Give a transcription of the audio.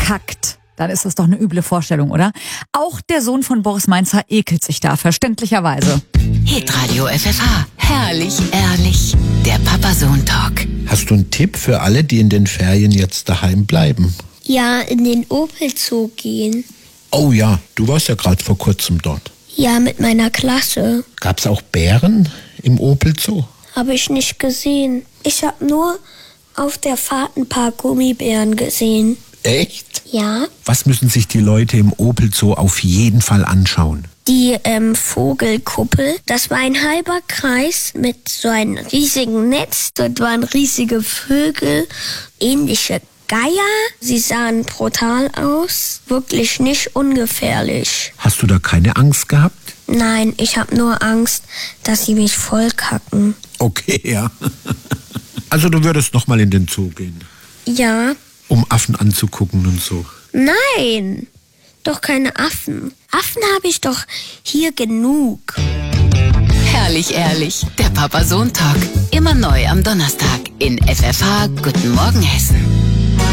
kackt, dann ist das doch eine üble Vorstellung, oder? Auch der Sohn von Boris Mainzer ekelt sich da, verständlicherweise. Hitradio FFH. Herrlich, ehrlich. Der Papa-Sohn-Talk. Hast du einen Tipp für alle, die in den Ferien jetzt daheim bleiben? Ja, in den Opel-Zoo gehen. Oh ja, du warst ja gerade vor kurzem dort. Ja, mit meiner Klasse. Gab's auch Bären im Opel Zoo? Habe ich nicht gesehen. Ich habe nur auf der Fahrt ein paar Gummibären gesehen. Echt? Ja. Was müssen sich die Leute im Opel Zoo auf jeden Fall anschauen? Die Vogelkuppel, das war ein halber Kreis mit so einem riesigen Netz. Dort waren riesige Vögel, ähnliche Geier. Sie sahen brutal aus, wirklich nicht ungefährlich. Hast du da keine Angst gehabt? Nein, ich habe nur Angst, dass sie mich vollkacken. Okay, ja. Also du würdest noch mal in den Zoo gehen, Ja. um Affen anzugucken und so. Nein, doch keine Affen. Affen habe ich doch hier genug. Herrlich, ehrlich. Der Papa-Sohn-Talk. Immer neu am Donnerstag in FFH. Guten Morgen, Hessen.